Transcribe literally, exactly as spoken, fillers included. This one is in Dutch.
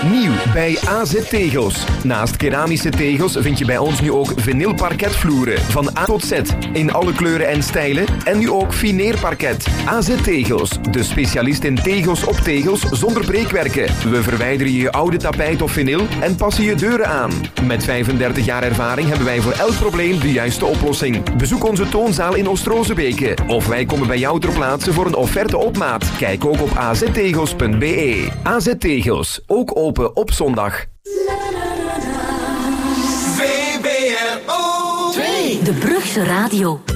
Nieuw bij A Z Tegels. Naast keramische tegels vind je bij ons nu ook vinylparketvloeren. Van A tot Z. In alle kleuren en stijlen. En nu ook fineerparket. A Z Tegels. De specialist in tegels op tegels zonder breekwerken. We verwijderen je oude tapijt of vinyl en passen je deuren aan. Met vijfendertig jaar ervaring hebben wij voor elk probleem de juiste oplossing. Bezoek onze toonzaal in Oost-Rozenbeke. Of wij komen bij jou ter plaatse voor een offerte op maat. Kijk ook op a z tegels punt b e. A Z Tegels. Ook open op zondag. V B R O twee. De Brugse Radio.